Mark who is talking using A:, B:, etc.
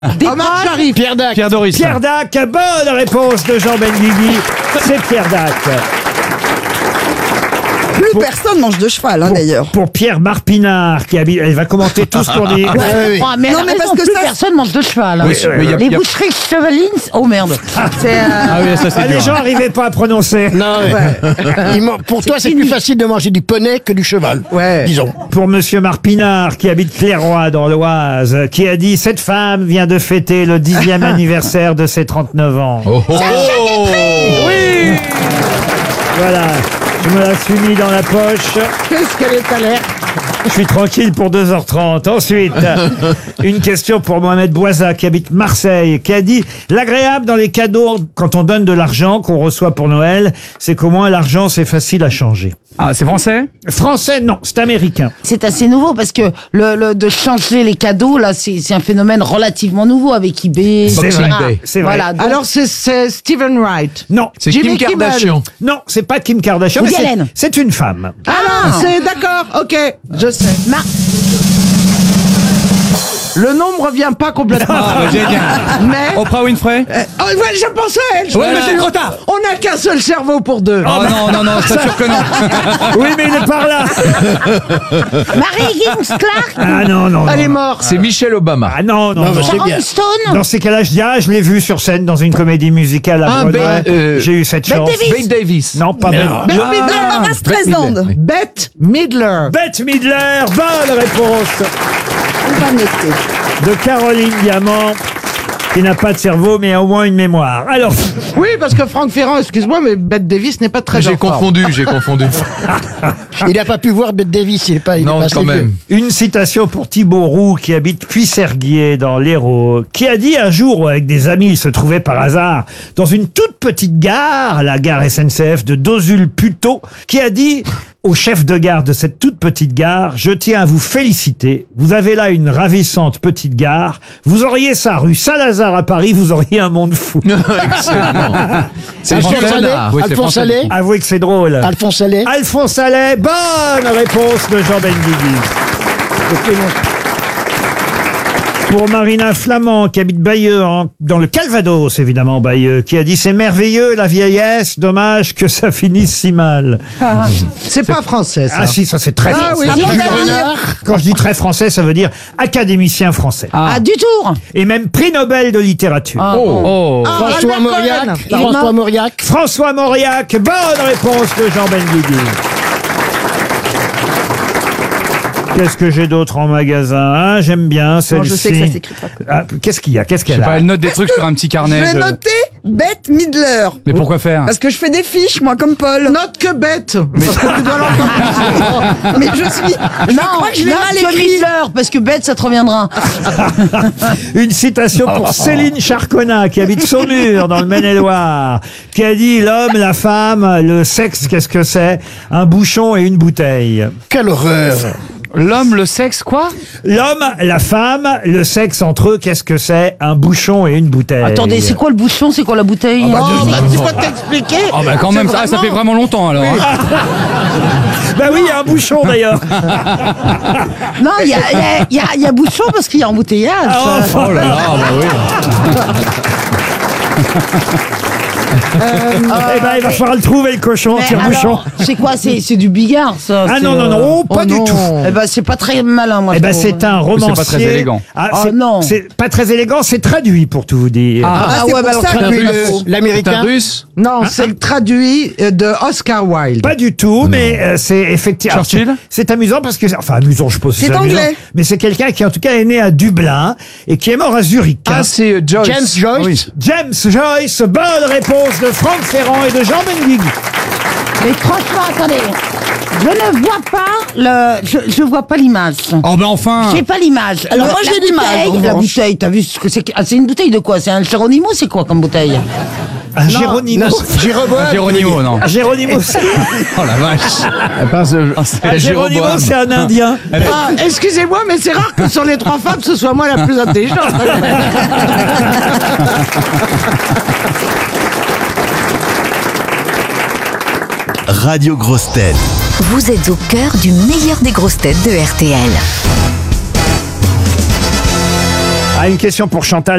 A: Omar Sharif.
B: Pierre Dac.
C: Pierre Doris.
D: Pierre Dac, bonne réponse de Jean Benguigui. C'est Pierre Dac.
E: Plus personne mange de cheval, d'ailleurs.
D: Pour Pierre Marpinard, qui habite... Elle va commenter tout ce qu'on dit.
B: Oui.
A: Oh, mais
E: Non,
A: non,
E: mais parce que
A: plus
E: ça-
A: personne mange de cheval.
C: Oui, mais
A: Les boucheries chevalines. Oh merde. C'est.
C: Ah oui, ça c'est
D: Ah,
C: dur.
D: les gens n'arrivaient pas à prononcer.
B: Non, pour toi, c'est plus facile de manger du poney que du cheval.
A: Ouais.
B: Disons.
D: Pour Monsieur Marpinard, qui habite Clairoy dans l'Oise, qui a dit « Cette femme vient de fêter le 10e anniversaire de ses 39 ans.
C: Oh, oh, oh.
D: Oui. Voilà, je me la suis mis dans la poche.
A: Qu'est-ce qu'elle est alerte.
D: Je suis tranquille pour 2h30. Ensuite, une question pour Mohamed Bouaza, qui habite Marseille, qui a dit « L'agréable dans les cadeaux, quand on donne de l'argent qu'on reçoit pour Noël, c'est qu'au moins l'argent, c'est facile à changer.
C: Ah, c'est français »
D: Français, non, c'est américain.
A: C'est assez nouveau parce que de changer les cadeaux, là, c'est un phénomène relativement nouveau avec eBay.
D: C'est
A: etc.
D: vrai, c'est vrai.
A: Voilà. donc-
F: Alors c'est Stephen Wright.
D: Non,
C: C'est
F: Jimmy
C: Kim
F: Kimmel.
C: Kardashian.
D: non, c'est pas Kim Kardashian,
A: Woody
D: mais
A: Allen.
D: c'est une femme.
F: Ah, c'est d'accord, ok, je sais. Le nom me revient pas complètement.
C: Ah, bah, génial.
F: Mais
C: Oprah Winfrey.
F: oh, ouais, je pensais à elle.
C: Ouais, mais c'est trop tard.
F: On n'a qu'un seul cerveau pour deux.
C: Oh non, c'est sûr que non.
D: Oui, mais il est par là.
A: Marie Higgins Clark.
D: Ah non, non,
F: Elle
D: non.
F: est morte.
G: C'est Michel Obama.
D: Ah non, non,
B: Non,
D: non.
B: mais c'est bien.
A: Sharon Stone.
D: Dans ces cas-là, je dis, ah, je l'ai vu sur scène dans une comédie musicale à
G: Ah,
D: Broadway.
G: Ben,
D: J'ai eu cette
A: Bette
D: chance.
A: Davis.
G: Bette Davis.
D: Non, pas Bette.
E: Le Embarrass Streisand.
F: Bette Midler.
D: Bette Midler, bonne réponse
E: On va noter.
D: de Caroline Diamant, qui n'a pas de cerveau, mais a au moins une mémoire. Alors,
F: Oui, parce que Franck Ferrand, excuse-moi, mais Bette Davis n'est pas très
G: J'ai
F: en forme.
G: confondu.
B: Il n'a pas pu voir Bette Davis. Il est pas. Il est
G: Non,
B: pas
G: quand
B: assez
G: même.
B: vieux.
D: une citation pour Thibaut Roux, qui habite Puisserguier dans l'Hérault, qui a dit un jour, où avec des amis, il se trouvait par hasard dans une toute petite gare, la gare SNCF de Dozul-Puteaux, qui a dit au chef de gare de cette toute petite gare: je tiens à vous féliciter, vous avez là une ravissante petite gare, vous auriez ça rue Saint-Lazare à Paris, vous auriez un monde fou.
G: Excellent. C'est
B: Alphonse
G: Jean
B: Allais.
G: Renard.
C: Oui, c'est
B: Alphonse
C: français.
B: Allais.
D: Avouez que c'est drôle.
B: Alphonse Allais.
D: Alphonse Allais, bonne réponse de Jean Benguigui. Pour Marina Flamand, qui habite Bayeux, dans le Calvados, évidemment, Bayeux, qui a dit « C'est merveilleux, la vieillesse, dommage que ça finisse si mal.
F: C'est pas français, » ça.
D: Ah si, ça c'est très
F: Ah oui,
D: français.
F: Jules
B: Renard.
D: Quand je dis très français, ça veut dire académicien français.
A: Ah, du tour.
D: Et même prix Nobel de littérature.
C: Oh.
B: François
F: Albert
B: Mauriac.
F: Cohen.
A: Il est
B: François
A: mort.
B: Mauriac.
D: François Mauriac, bonne réponse de Jean Benguigui. Qu'est-ce que j'ai d'autre en magasin, hein? J'aime bien celle-ci.
E: je sais que ça s'écrit pas.
D: Ah, qu'est-ce qu'il y a? Qu'est-ce
C: Je sais
D: qu'elle
C: pas,
D: a?
C: elle note des trucs sur un petit
E: Je
C: carnet.
E: vais noter Bette Midler.
C: Mais pourquoi faire?
E: Parce que je fais des fiches, moi, comme Paul.
F: Note que bête. Parce que tu dois l'entendre.
E: Mais je suis. Je crois que je l'ai mal écrit.
A: Midler, parce que bête, ça te reviendra.
D: Une citation pour Céline Charconnat, qui habite Saumur, dans le Maine-et-Loire, qui a dit « L'homme, la femme, le sexe, qu'est-ce que c'est? Un bouchon et une bouteille.
B: Quelle horreur.
C: L'homme, le sexe, quoi?
D: L'homme, la femme, le sexe entre eux, qu'est-ce que c'est? Un bouchon et une bouteille. »
A: Attendez, c'est quoi le bouchon? C'est quoi la bouteille?
F: Tu peux t'expliquer.
C: Oh bah quand même, ça fait vraiment longtemps alors. hein.
D: Bah oui, il y a un bouchon d'ailleurs.
A: Non, il y a bouchon parce qu'il y a embouteillage.
D: Ah, enfin.
C: Oh là là, bah oui.
D: Eh ben, il va falloir le trouver, le cochon,
A: Mais
D: tire-bouchon.
A: alors, c'est quoi? C'est du bigard, ça.
D: Ah
A: c'est,
D: non, non, non, oh, pas du tout.
A: Eh ben, c'est pas très malin, moi.
D: Eh
A: je
D: ben,
A: trouve.
D: c'est un romancier.
C: C'est pas très élégant.
D: Ah,
A: Ah,
D: c'est-
A: non.
D: C'est pas très élégant, c'est traduit pour tout vous dire.
E: Ah, c'est
A: ouais, bah
E: pour
A: alors,
E: ça que
B: Traduit
E: je
B: de
E: le-
G: C'est
B: l'américain.
G: un russe.
F: Non, c'est le traduit de Oscar Wilde.
D: Pas du tout, mais c'est effectivement.
C: Churchill
D: C'est amusant parce que, enfin amusant, je suppose. que
E: C'est
D: amusant,
E: anglais.
D: mais c'est quelqu'un qui en tout cas est né à Dublin et qui est mort à Zurich. hein.
G: Ah, c'est Joyce.
B: James Joyce.
G: Oui.
D: James Joyce, bonne réponse de Franck Ferrand et de Jean Benguigui.
A: Mais franchement, attendez. Je ne vois pas je vois pas l'image.
C: Oh bah enfin.
A: J'ai pas l'image.
E: Alors, moi,
A: la
E: j'ai l'image,
A: bouteille,
E: en
A: La
E: revanche.
A: bouteille, t'as vu ce que c'est? Ah, c'est une bouteille de quoi? C'est un Geronimo? C'est quoi comme bouteille?
D: Un Géronimo.
B: Jéroboam.
C: Géronimo, non.
D: Un Géronimo, c'est
C: Oh la vache.
D: un Géronimo, c'est un Indien.
F: Ah, excusez-moi, mais c'est rare que sur les trois femmes, ce soit moi la plus intelligente.
H: Radio Grosses Têtes.
I: Vous êtes au cœur du meilleur des grosses têtes de RTL.
D: Ah, une question pour Chantal